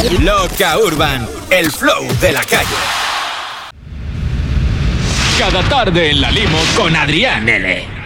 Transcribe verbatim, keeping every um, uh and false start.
Loca Urban, el flow de la calle. Cada tarde en La Limo con Adrián L.